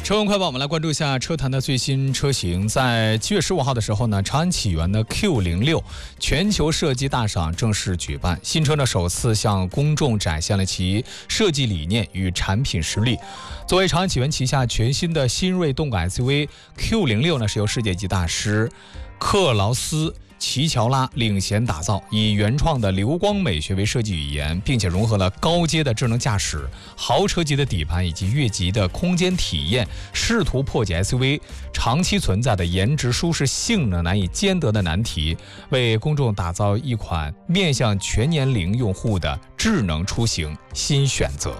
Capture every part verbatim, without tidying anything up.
车闻快报，我们来关注一下车坛的最新车型。在七月十五号的时候呢，长安启源的 Q 零六 全球设计大赏正式举办，新车呢首次向公众展现了其设计理念与产品实力。作为长安启源旗下全新的新锐动感 S U V Q 零六呢，是由世界级大师克劳斯齐乔拉领衔打造，以原创的流光美学为设计语言，并且融合了高阶的智能驾驶、豪车级的底盘以及越级的空间体验，试图破解 S U V 长期存在的颜值、舒适、性能难以兼得的难题，为公众打造一款面向全年龄用户的智能出行新选择。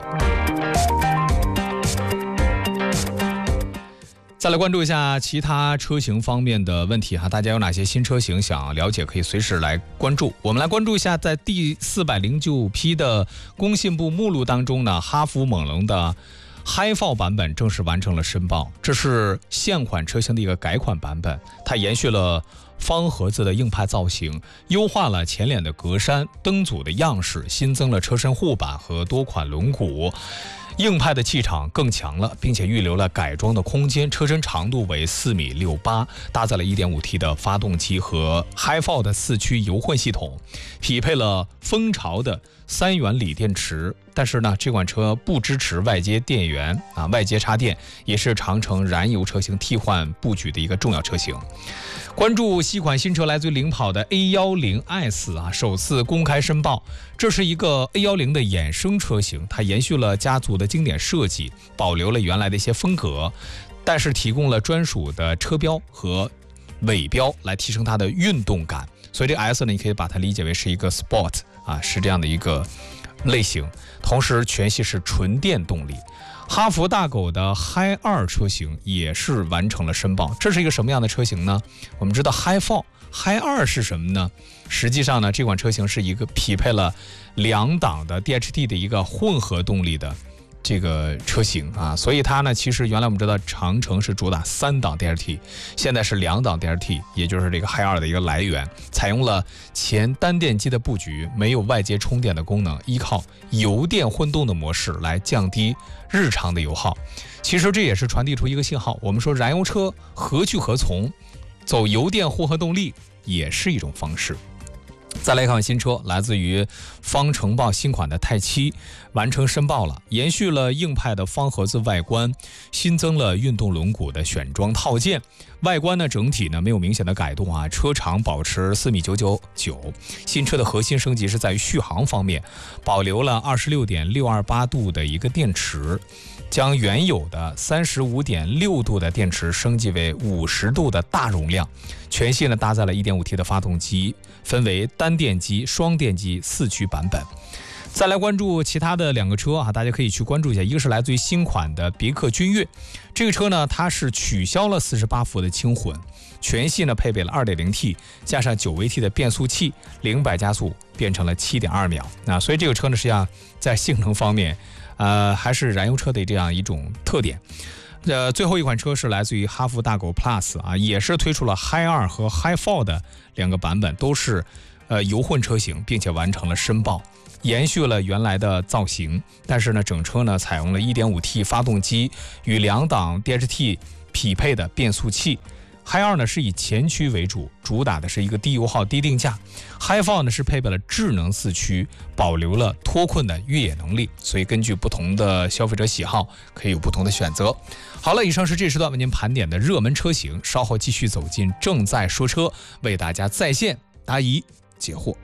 再来关注一下其他车型方面的问题哈，大家有哪些新车型想了解，可以随时来关注。我们来关注一下，在第四百零九批的工信部目录当中呢，哈弗猛龙的 Hi Four 版本正式完成了申报，这是现款车型的一个改款版本，它延续了方盒子的硬派造型，优化了前脸的格栅、灯组的样式，新增了车身护板和多款轮毂。硬派的气场更强了，并且预留了改装的空间，车身长度为四米六八，搭载了 一点五 T 的发动机和 Hi Four 的四驱油混系统，匹配了蜂巢的三元锂电池。但是呢，这款车不支持外接电源啊，外接插电，也是长城燃油车型替换布局的一个重要车型。关注西款新车来自于领跑的 A 一零 S 啊，首次公开申报，这是一个 A 一零 的衍生车型，它延续了家族的经典设计，保留了原来的一些风格，但是提供了专属的车标和尾标来提升它的运动感。所以这个 S 呢，你可以把它理解为是一个 Sport 啊，是这样的一个类型。同时全系是纯电动力。哈弗大狗的 Hi 二车型也是完成了申报，这是一个什么样的车型呢？我们知道 Hi Four、Hi 二是什么呢？实际上呢，这款车型是一个匹配了两档的 D H T 的一个混合动力的这个车型啊，所以它呢，其实原来我们知道长城是主打三档 D H T， 现在是两档 D H T， 也就是这个 Hi 二的一个来源，采用了前单电机的布局，没有外接充电的功能，依靠油电混动的模式来降低日常的油耗。其实这也是传递出一个信号，我们说燃油车何去何从，走油电混合动力也是一种方式。再来看新车，来自于方程豹新款的泰七完成申报了，延续了硬派的方盒子外观，新增了运动轮毂的选装套件。外观呢，整体呢没有明显的改动啊，车长保持四米九九九。新车的核心升级是在于续航方面，保留了二十六点六二八度的一个电池，将原有的三十五点六度的电池升级为五十度的大容量。全系呢搭载了 一点五 T 的发动机，分为单电机、双电机、四驱版本。再来关注其他的两个车啊，大家可以去关注一下，一个是来自于新款的别克君越，这个车呢它是取消了四十八伏的轻混，全系呢配备了 二点零 T 加上 九 V T 的变速器，零百加速变成了 七点二秒啊，所以这个车呢实际上在性能方面呃还是燃油车的这样一种特点。呃，最后一款车是来自于哈弗大狗 Plus 啊，也是推出了 Hi 二和 Hi Four 的两个版本，都是呃油混车型，并且完成了申报，延续了原来的造型，但是呢，整车呢采用了 一点五 T 发动机与两档 D H T 匹配的变速器。Hi 二呢是以前驱为主，主打的是一个低油耗、低定价。Hi Four 呢是配备了智能四驱，保留了脱困的越野能力，所以根据不同的消费者喜好，可以有不同的选择。好了，以上是这时段为您盘点的热门车型，稍后继续走进正在说车，为大家在线答疑解惑。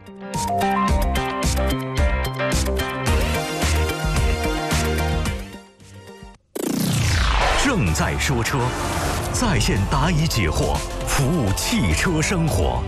正在说车，在线答疑解惑，服务汽车生活。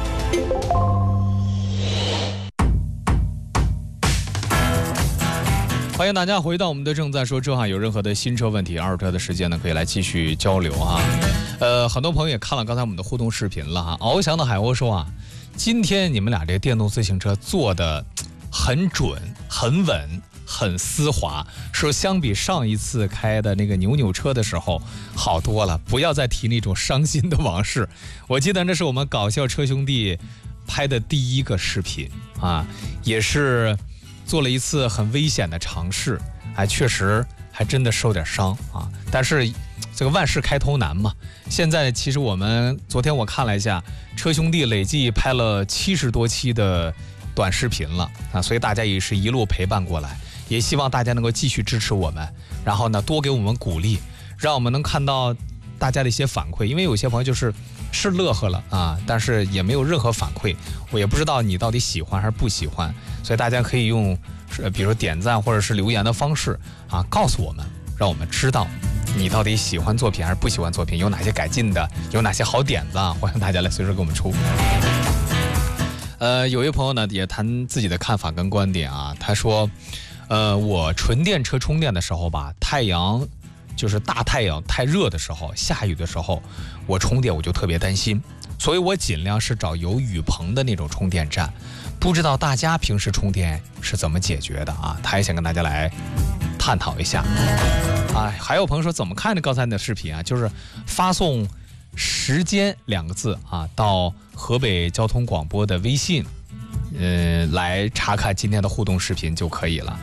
欢迎大家回到我们的正在说车哈，有任何的新车问题、二手车的时间呢，可以来继续交流啊。呃，很多朋友也看了刚才我们的互动视频了哈。翱翔的海鸥说啊，今天你们俩这个电动自行车做的很准、很稳、很丝滑，说相比上一次开的那个扭扭车的时候好多了，不要再提那种伤心的往事。我记得那是我们搞笑车兄弟拍的第一个视频啊，也是做了一次很危险的尝试，哎，确实还真的受点伤啊。但是这个万事开头难嘛。现在其实我们昨天我看了一下，车兄弟累计拍了七十多期的短视频了啊，所以大家也是一路陪伴过来，也希望大家能够继续支持我们，然后呢多给我们鼓励，让我们能看到大家的一些反馈。因为有些朋友就是是乐呵了啊，但是也没有任何反馈，我也不知道你到底喜欢还是不喜欢，所以大家可以用比如说点赞或者是留言的方式啊，告诉我们，让我们知道你到底喜欢作品还是不喜欢作品，有哪些改进的，有哪些好点子啊，欢迎大家来随时给我们出。呃，有一位朋友呢也谈自己的看法跟观点啊，他说，呃，我纯电车充电的时候吧，太阳就是大太阳太热的时候，下雨的时候，我充电我就特别担心，所以我尽量是找有雨棚的那种充电站。不知道大家平时充电是怎么解决的啊？他也想跟大家来探讨一下啊。还有朋友说怎么看这刚才的视频啊？就是发送时间两个字啊到河北交通广播的微信，呃，来查看今天的互动视频就可以了。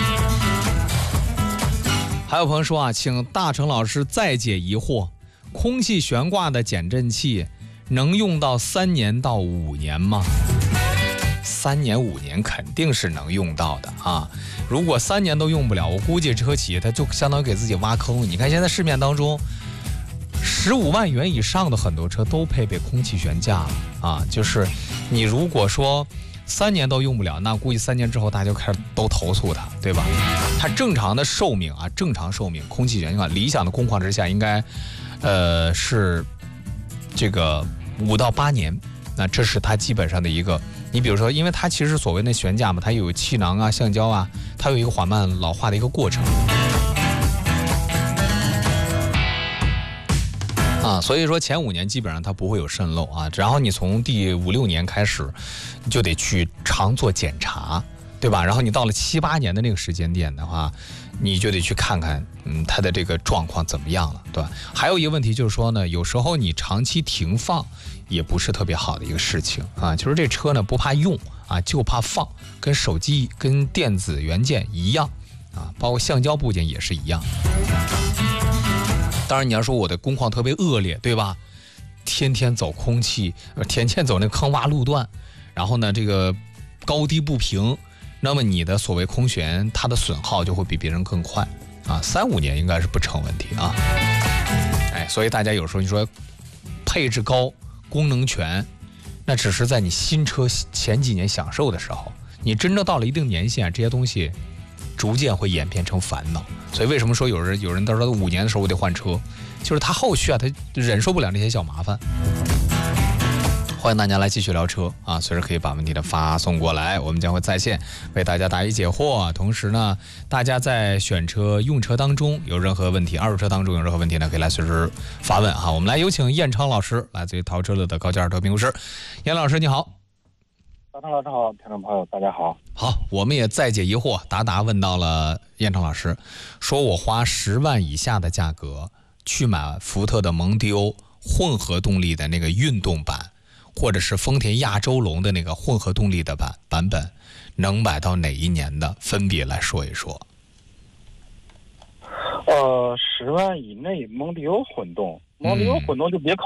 还有朋友说啊，请大成老师再解疑惑，空气悬挂的减震器能用到三年到五年吗？三年五年肯定是能用到的啊！如果三年都用不了，我估计车企它就相当于给自己挖坑。你看现在市面当中，十五万元以上的很多车都配备空气悬架了啊！就是你如果说三年都用不了，那估计三年之后大家就开始都投诉它，对吧？它正常的寿命啊，正常寿命空气悬架理想的工况之下应该，呃是这个五到八年，那这是它基本上的一个。你比如说，因为它其实所谓的悬架嘛，它有气囊啊、橡胶啊，它有一个缓慢老化的一个过程啊，所以说前五年基本上它不会有渗漏啊，然后你从第五六年开始，你就得去常做检查，对吧？然后你到了七八年的那个时间点的话，你就得去看看，嗯，它的这个状况怎么样了，对吧？还有一个问题就是说呢，有时候你长期停放也不是特别好的一个事情啊，就是这车呢不怕用啊，就怕放，跟手机跟电子元件一样啊，包括橡胶部件也是一样。当然你要说我的工况特别恶劣，对吧？天天走空气，天天走那坑洼路段，然后呢这个高低不平，那么你的所谓空悬它的损耗就会比别人更快啊，三五年应该是不成问题啊。哎，所以大家有时候你说配置高功能全，那只是在你新车前几年享受的时候，你真正到了一定年限，这些东西逐渐会演变成烦恼。所以为什么说有人有人他说五年的时候我得换车，就是他后续啊他忍受不了那些小麻烦。欢迎大家来继续聊车啊，随时可以把问题的发送过来，我们将会在线为大家答疑解惑。同时呢，大家在选车用车当中有任何问题，二手车当中有任何问题呢，可以来随时发问哈。我们来有请燕昌老师，来自于淘车乐的高价二手车评估师。燕老师你好。 大成老师好，听众朋友大家好。 好，我们也再解疑惑，达达问到了燕昌老师，说我花十万以下的价格去买福特的蒙迪欧混合动力的那个运动版，或者是丰田亚洲龙的那个混合动力的版版本，能买到哪一年的？分别来说一说。 呃，十万以内蒙迪欧混动，蒙迪欧混动就别考